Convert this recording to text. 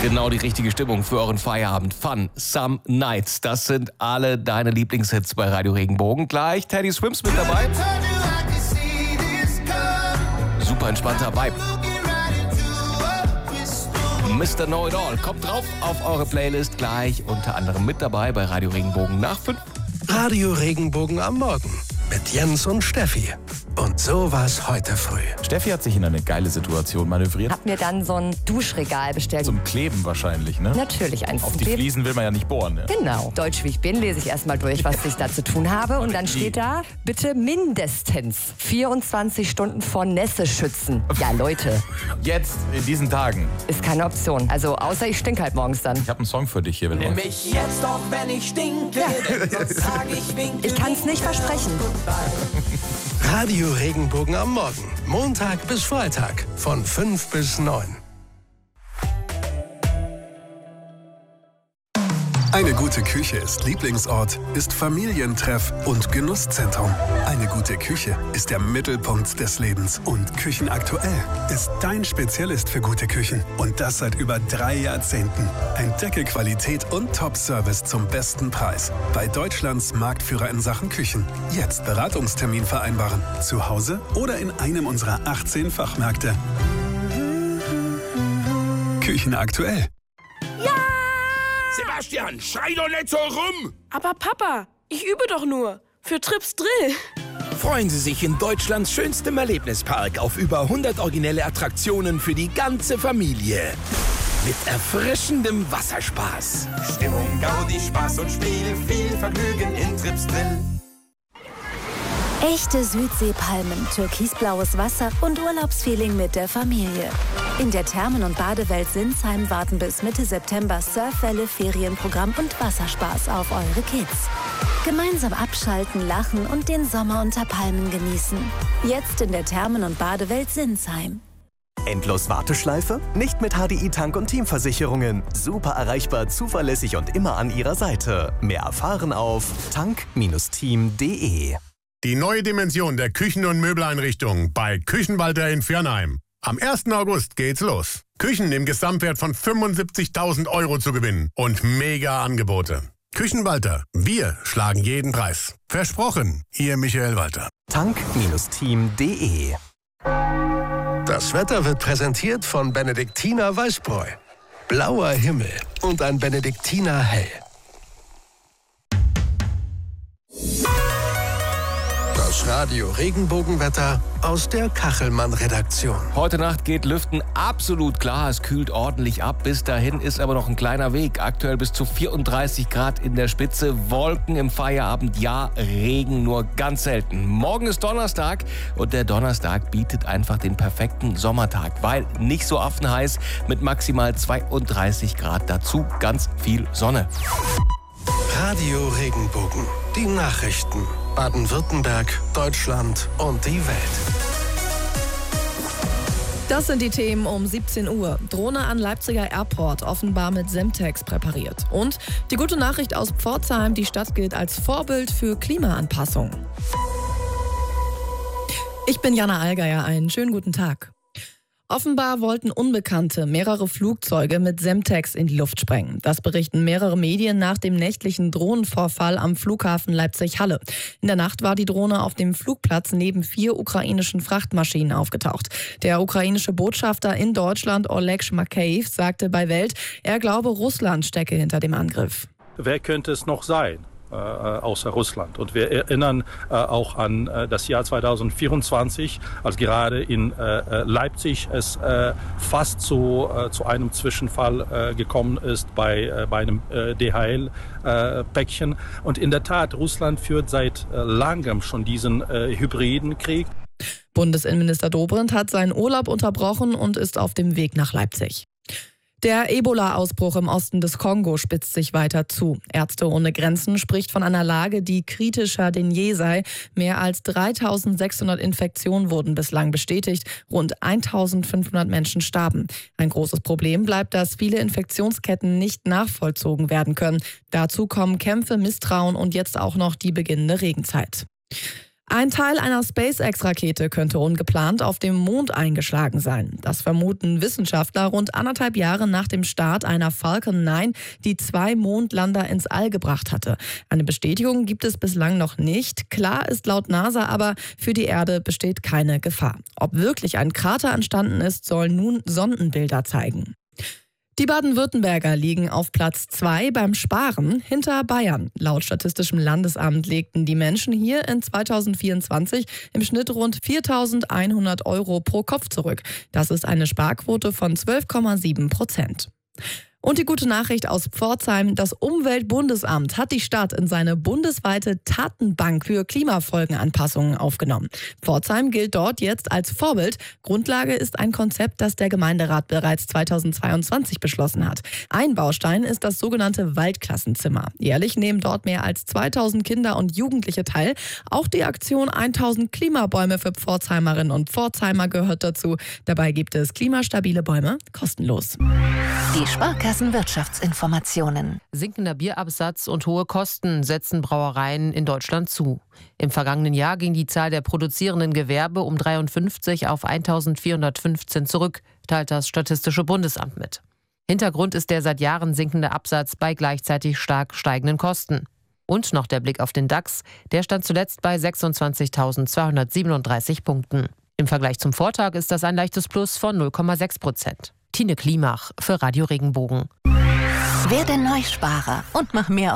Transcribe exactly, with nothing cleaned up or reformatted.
Genau die richtige Stimmung für euren Feierabend. Fun, Some Nights. Das sind alle deine Lieblingshits bei Radio Regenbogen. Gleich Teddy Swims mit dabei. Super entspannter Vibe. Mister Know-It-All kommt drauf auf eure Playlist. Gleich unter anderem mit dabei bei Radio Regenbogen nach fünf. Radio Regenbogen am Morgen mit Jens und Steffi. Und so war's heute früh. Steffi hat sich in eine geile Situation manövriert. Hab mir dann so ein Duschregal bestellt. Zum Kleben wahrscheinlich, ne? Natürlich eins Auf zum die Kleben. Fliesen will man ja nicht bohren, ne? Genau. Deutsch wie ich bin, lese ich erstmal durch, was ich da zu tun habe. Und dann steht da, bitte mindestens vierundzwanzig Stunden vor Nässe schützen. Ja, Leute. Jetzt, in diesen Tagen. Ist keine Option. Also, außer ich stink halt morgens dann. Ich habe einen Song für dich hier. Wenn Nimm mich jetzt auch, wenn ich stinke, denn sonst sag ich winke. Ich kann's nicht versprechen. Radio Regenbogen am Morgen. Montag bis Freitag von fünf bis neun. Eine gute Küche ist Lieblingsort, ist Familientreff und Genusszentrum. Eine gute Küche ist der Mittelpunkt des Lebens. Und Küchenaktuell ist dein Spezialist für gute Küchen. Und das seit über drei Jahrzehnten. Entdecke Qualität und Top-Service zum besten Preis. Bei Deutschlands Marktführer in Sachen Küchen. Jetzt Beratungstermin vereinbaren. Zu Hause oder in einem unserer achtzehn Fachmärkte. Küchenaktuell. Sebastian, schrei doch nicht so rum! Aber Papa, ich übe doch nur. Für Trips Drill. Freuen Sie sich in Deutschlands schönstem Erlebnispark auf über hundert originelle Attraktionen für die ganze Familie. Mit erfrischendem Wasserspaß. Stimmung, Gaudi, Spaß und Spiel, viel Vergnügen in Trips Drill. Echte Südseepalmen, türkisblaues Wasser und Urlaubsfeeling mit der Familie. In der Thermen- und Badewelt Sinsheim warten bis Mitte September Surfwelle, Ferienprogramm und Wasserspaß auf eure Kids. Gemeinsam abschalten, lachen und den Sommer unter Palmen genießen. Jetzt in der Thermen- und Badewelt Sinsheim. Endlos Warteschleife? Nicht mit H D I Tank und Teamversicherungen. Super erreichbar, zuverlässig und immer an Ihrer Seite. Mehr erfahren auf tank Team punkt de. Die neue Dimension der Küchen- und Möbeleinrichtung bei Küchenwalter in Viernheim. Am ersten August geht's los. Küchen im Gesamtwert von fünfundsiebzigtausend Euro zu gewinnen und mega Angebote. Küchenwalter, wir schlagen jeden Preis. Versprochen, Ihr Michael Walter. tank Team punkt de. Das Wetter wird präsentiert von Benediktiner Weißbräu. Blauer Himmel und ein Benediktiner Hell. Das Radio Regenbogenwetter aus der Kachelmann-Redaktion. Heute Nacht geht Lüften absolut klar. Es kühlt ordentlich ab. Bis dahin ist aber noch ein kleiner Weg. Aktuell bis zu vierunddreißig Grad in der Spitze. Wolken im Feierabend. Ja, Regen nur ganz selten. Morgen ist Donnerstag und der Donnerstag bietet einfach den perfekten Sommertag, weil nicht so affenheiß mit maximal zweiunddreißig Grad. Dazu ganz viel Sonne. Radio Regenbogen. Die Nachrichten. Baden-Württemberg, Deutschland und die Welt. Das sind die Themen um siebzehn Uhr. Drohne an Leipziger Airport, offenbar mit Semtex präpariert. Und die gute Nachricht aus Pforzheim, die Stadt gilt als Vorbild für Klimaanpassung. Ich bin Jana Allgeier, einen schönen guten Tag. Offenbar wollten Unbekannte mehrere Flugzeuge mit Semtex in die Luft sprengen. Das berichten mehrere Medien nach dem nächtlichen Drohnenvorfall am Flughafen Leipzig-Halle. In der Nacht war die Drohne auf dem Flugplatz neben vier ukrainischen Frachtmaschinen aufgetaucht. Der ukrainische Botschafter in Deutschland, Oleg Shmakeev, sagte bei Welt, er glaube, Russland stecke hinter dem Angriff. Wer könnte es noch sein? Äh, außer Russland. Und wir erinnern äh, auch an äh, das Jahr zweitausendvierundzwanzig, als gerade in äh, Leipzig es äh, fast zu, äh, zu einem Zwischenfall äh, gekommen ist bei, äh, bei einem äh, D H L-Päckchen. Äh, Und in der Tat, Russland führt seit äh, langem schon diesen äh, hybriden Krieg. Bundesinnenminister Dobrindt hat seinen Urlaub unterbrochen und ist auf dem Weg nach Leipzig. Der Ebola-Ausbruch im Osten des Kongo spitzt sich weiter zu. Ärzte ohne Grenzen spricht von einer Lage, die kritischer denn je sei. Mehr als dreitausendsechshundert Infektionen wurden bislang bestätigt. Rund eintausendfünfhundert Menschen starben. Ein großes Problem bleibt, dass viele Infektionsketten nicht nachvollzogen werden können. Dazu kommen Kämpfe, Misstrauen und jetzt auch noch die beginnende Regenzeit. Ein Teil einer SpaceX-Rakete könnte ungeplant auf dem Mond eingeschlagen sein. Das vermuten Wissenschaftler rund anderthalb Jahre nach dem Start einer Falcon neun, die zwei Mondlander ins All gebracht hatte. Eine Bestätigung gibt es bislang noch nicht. Klar ist laut NASA aber, für die Erde besteht keine Gefahr. Ob wirklich ein Krater entstanden ist, sollen nun Sondenbilder zeigen. Die Baden-Württemberger liegen auf Platz zwei beim Sparen hinter Bayern. Laut Statistischem Landesamt legten die Menschen hier in zweitausendvierundzwanzig im Schnitt rund viertausendeinhundert Euro pro Kopf zurück. Das ist eine Sparquote von zwölf Komma sieben Prozent. Und die gute Nachricht aus Pforzheim: Das Umweltbundesamt hat die Stadt in seine bundesweite Datenbank für Klimafolgenanpassungen aufgenommen. Pforzheim gilt dort jetzt als Vorbild. Grundlage ist ein Konzept, das der Gemeinderat bereits zweitausendzweiundzwanzig beschlossen hat. Ein Baustein ist das sogenannte Waldklassenzimmer. Jährlich nehmen dort mehr als zweitausend Kinder und Jugendliche teil. Auch die Aktion tausend Klimabäume für Pforzheimerinnen und Pforzheimer gehört dazu. Dabei gibt es klimastabile Bäume kostenlos. Die Sparkassenwirtschaftsinformationen. Sinkender Bierabsatz und hohe Kosten setzen Brauereien in Deutschland zu. Im vergangenen Jahr ging die Zahl der produzierenden Gewerbe um dreiundfünfzig auf eintausendvierhundertfünfzehn zurück, teilt das Statistische Bundesamt mit. Hintergrund ist der seit Jahren sinkende Absatz bei gleichzeitig stark steigenden Kosten. Und noch der Blick auf den DAX, der stand zuletzt bei sechsundzwanzigtausendzweihundertsiebenunddreißig Punkten. Im Vergleich zum Vortag ist das ein leichtes Plus von null Komma sechs Prozent. Tine Klimach für Radio Regenbogen. Werde Neusparer und mach mehr